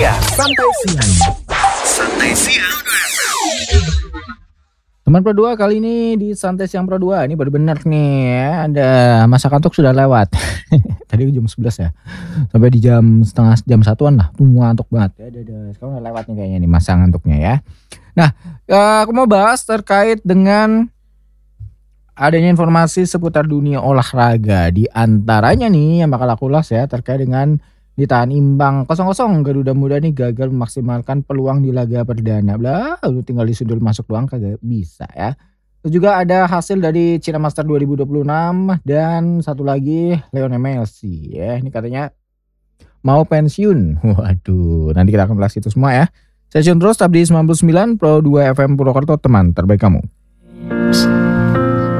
Santai siang. Santai siang. Teman Pro 2 kali ini di Santai Siang Pro 2 ini baru bener nih ya, ada masa kantuk sudah lewat. Tadi jam 11 ya. Sampai di jam jam 1-an lah. Tuh ngantuk banget ya. Sekarang udah lewat nih kayaknya nih masa ngantuknya ya. Nah, aku mau bahas terkait dengan adanya informasi seputar dunia olahraga. Di antaranya nih yang bakal aku ulas ya terkait dengan ditahan imbang 0-0 Garuda Muda nih gagal memaksimalkan peluang di laga perdana. Lu tinggal disundul masuk doang kagak bisa ya. Terus juga ada hasil dari China Master 2026 dan satu lagi Lionel Messi ya. Ini katanya mau pensiun. Waduh, nanti kita akan bahas itu semua ya. Stay tune terus di 99 Pro 2 FM Purwokerto, teman terbaik kamu.